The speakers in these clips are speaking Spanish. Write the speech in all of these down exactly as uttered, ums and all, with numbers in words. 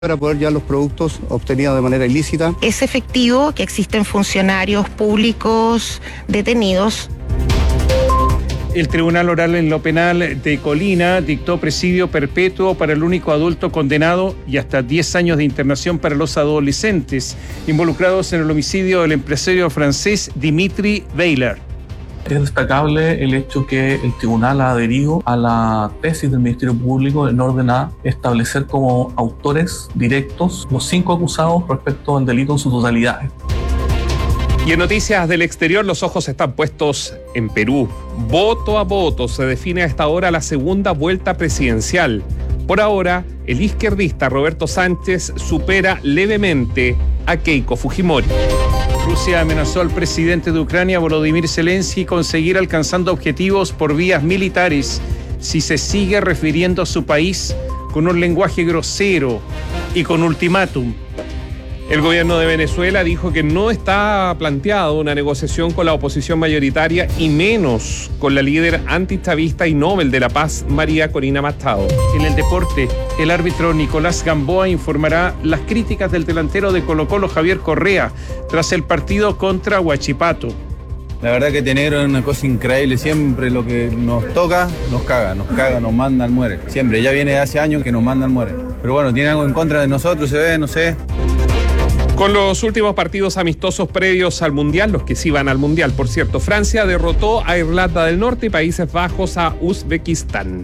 para poder llevar los productos obtenidos de manera ilícita. Es efectivo que existen funcionarios públicos detenidos. El Tribunal Oral en lo Penal de Colina dictó presidio perpetuo para el único adulto condenado y hasta diez años de internación para los adolescentes involucrados en el homicidio del empresario francés Dimitri Weiler. Es destacable el hecho que el tribunal ha adherido a la tesis del Ministerio Público en orden a establecer como autores directos los cinco acusados respecto al delito en su totalidad. Y en noticias del exterior, los ojos están puestos en Perú. Voto a voto se define a esta hora la segunda vuelta presidencial. Por ahora, el izquierdista Roberto Sánchez supera levemente a Keiko Fujimori. Rusia amenazó al presidente de Ucrania, Volodymyr Zelensky, con seguir alcanzando objetivos por vías militares si se sigue refiriendo a su país con un lenguaje grosero y con ultimátum. El gobierno de Venezuela dijo que no está planteado una negociación con la oposición mayoritaria y menos con la líder antichavista y Nobel de la Paz, María Corina Machado. En el deporte, el árbitro Nicolás Gamboa informará las críticas del delantero de Colo-Colo, Javier Correa, tras el partido contra Huachipato. La verdad que Tenegro es una cosa increíble, siempre lo que nos toca, nos caga, nos caga, nos manda al muere. Siempre, ya viene de hace años que nos manda al muere. Pero bueno, tiene algo en contra de nosotros, se ve, no sé. Con los últimos partidos amistosos previos al Mundial, los que sí van al Mundial, por cierto, Francia derrotó a Irlanda del Norte y Países Bajos a Uzbekistán.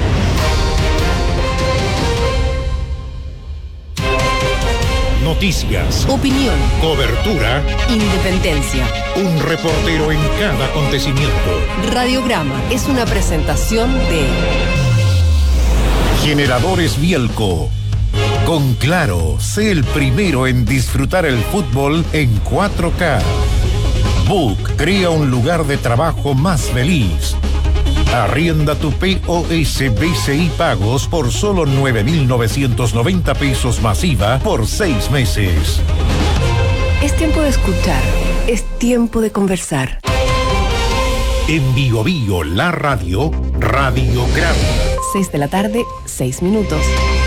Noticias, opinión, cobertura, independencia. Un reportero en cada acontecimiento. Radiograma es una presentación de Generadores Bielco. Con Claro, sé el primero en disfrutar el fútbol en cuatro K. Book crea un lugar de trabajo más feliz. Arrienda tu P O S B C I Pagos por solo nueve mil novecientos noventa pesos masiva por seis meses. Es tiempo de escuchar, es tiempo de conversar. En Bio Bio, la radio, Radiograma. seis de la tarde, seis minutos.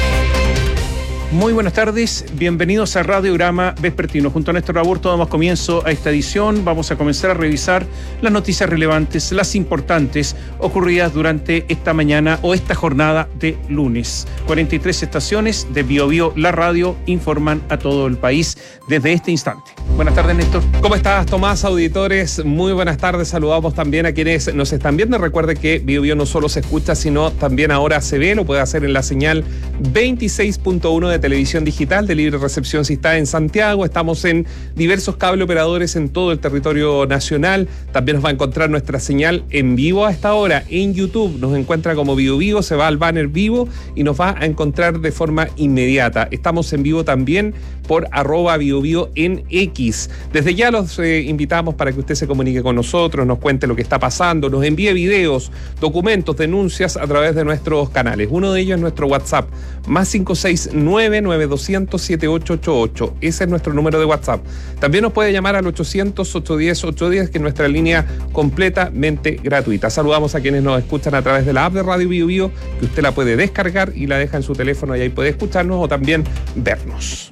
Muy buenas tardes, bienvenidos a Radiograma Vespertino. Junto a Néstor Aburto damos comienzo a esta edición. Vamos a comenzar a revisar las noticias relevantes, las importantes ocurridas durante esta mañana o esta jornada de lunes. cuarenta y tres estaciones de Bio Bio, la radio, informan a todo el país desde este instante. Buenas tardes, Néstor. ¿Cómo estás, Tomás? Auditores, muy buenas tardes. Saludamos también a quienes nos están viendo. Recuerde que Bio Bio no solo se escucha, sino también ahora se ve. Lo puede hacer en la señal veintiséis punto uno de televisión digital de libre recepción si está en Santiago. Estamos en diversos cable operadores en todo el territorio nacional. También nos va a encontrar nuestra señal en vivo a esta hora en YouTube. Nos encuentra como Bio Vivo, se va al banner vivo y nos va a encontrar de forma inmediata. Estamos en vivo también por arroba Bio Bio en X. Desde ya los eh, invitamos para que usted se comunique con nosotros, nos cuente lo que está pasando, nos envíe videos, documentos, denuncias a través de nuestros canales. Uno de ellos es nuestro WhatsApp, más cinco seis nueve nueve dos cero cero siete ocho ocho ocho. Ese es nuestro número de WhatsApp. También nos puede llamar al ochocientos, ochocientos diez, ochocientos diez, que es nuestra línea completamente gratuita. Saludamos a quienes nos escuchan a través de la app de Radio Bio Bio, que usted la puede descargar y la deja en su teléfono y ahí puede escucharnos o también vernos.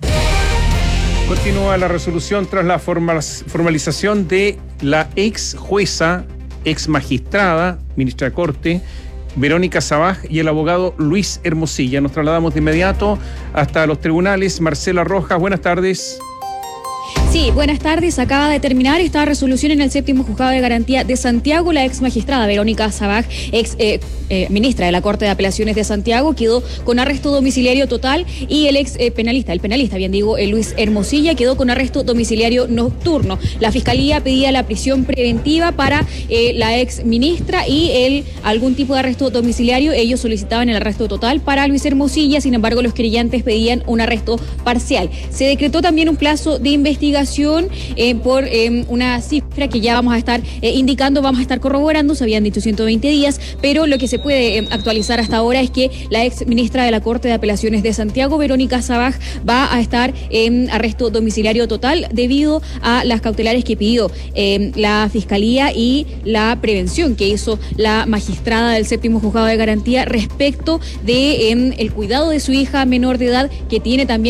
Continúa la resolución tras la formalización de la ex jueza, ex magistrada, ministra de Corte, Verónica Sabaj, y el abogado Luis Hermosilla. Nos trasladamos de inmediato hasta los tribunales. Marcela Rojas, buenas tardes. Sí, buenas tardes. Acaba de terminar esta resolución en el séptimo juzgado de garantía de Santiago. La ex magistrada Verónica Sabaj, ex eh, eh, ministra de la Corte de Apelaciones de Santiago, quedó con arresto domiciliario total, y el ex eh, penalista, el penalista, bien digo, eh, Luis Hermosilla, quedó con arresto domiciliario nocturno. La Fiscalía pedía la prisión preventiva para eh, la ex ministra y el algún tipo de arresto domiciliario. Ellos solicitaban el arresto total para Luis Hermosilla, sin embargo los querellantes pedían un arresto parcial. Se decretó también un plazo de investigación investigación eh, por eh, una cifra que ya vamos a estar eh, indicando, vamos a estar corroborando. Se habían dicho ciento veinte días, pero lo que se puede eh, actualizar hasta ahora es que la ex ministra de la Corte de Apelaciones de Santiago, Verónica Sabaj, va a estar en arresto domiciliario total debido a las cautelares que pidió eh, la Fiscalía y la prevención que hizo la magistrada del séptimo juzgado de garantía respecto de eh, el cuidado de su hija menor de edad, que tiene también